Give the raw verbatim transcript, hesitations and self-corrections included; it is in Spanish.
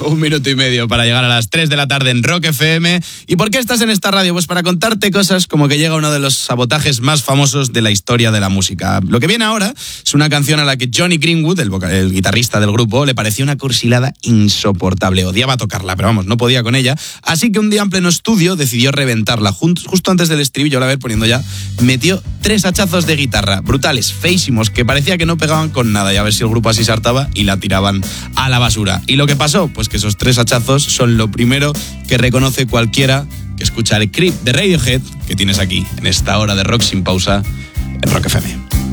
un minuto y medio para llegar a las tres de la tarde en Rock F M. ¿Y por qué estás en esta radio? Pues para contarte cosas como que llega uno de los sabotajes más famosos de la historia de la música. Lo que viene ahora es una canción a la que Johnny Greenwood, el, vocal, el guitarrista del grupo, le parecía una cursilada insoportable. Odiaba tocarla, pero vamos, no podía con ella. Así que un día en pleno estudio decidió reventarla. Justo antes del estribillo, la ver poniendo ya, metió tres hachazos de guitarra, brutales, feísimos, que parecía que no pegaban con nada. Y a ver si el grupo así se hartaba y la tiraban a la basura. ¿Y lo que pasó? Pues que esos tres hachazos son lo primero que reconoce cualquiera que escucha el Creep de Radiohead que tienes aquí, en esta hora de rock sin pausa, en Rock F M.